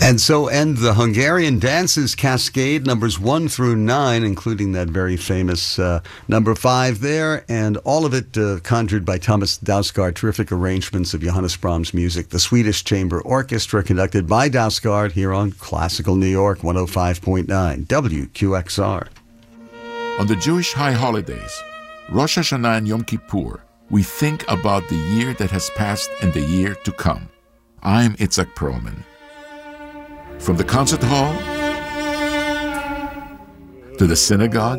And so end the Hungarian Dances Cascade, numbers 1 through 9, including that very famous number 5 there, and all of it conjured by Thomas Dausgaard. Terrific arrangements of Johannes Brahms' music. The Swedish Chamber Orchestra, conducted by Dausgaard, here on Classical New York 105.9 WQXR. On the Jewish high holidays, Rosh Hashanah and Yom Kippur, we think about the year that has passed and the year to come. I'm Itzhak Perlman. From the concert hall to the synagogue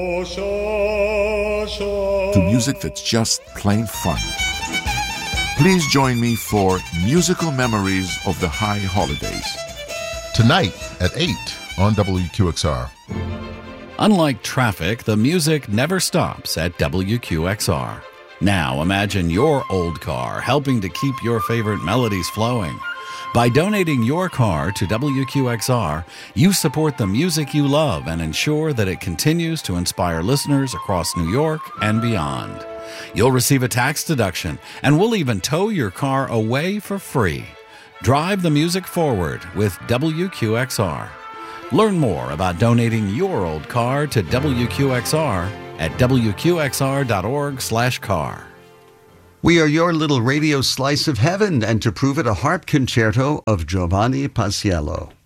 to music that's just plain fun. Please join me for Musical Memories of the High Holidays. Tonight at 8 on WQXR. Unlike traffic, the music never stops at WQXR. Now imagine your old car helping to keep your favorite melodies flowing. By donating your car to WQXR, you support the music you love and ensure that it continues to inspire listeners across New York and beyond. You'll receive a tax deduction, and we'll even tow your car away for free. Drive the music forward with WQXR. Learn more about donating your old car to WQXR at WQXR.org/car. We are your little radio slice of heaven, and to prove it, a harp concerto of Giovanni Paisiello.